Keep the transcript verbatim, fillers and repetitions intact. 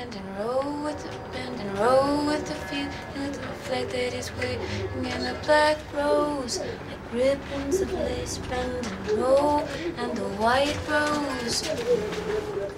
bend and roll with the bend and roll with the feeling that the flag that is waving in the black rose, like ribbons of lace, bend and roll, and the white rose.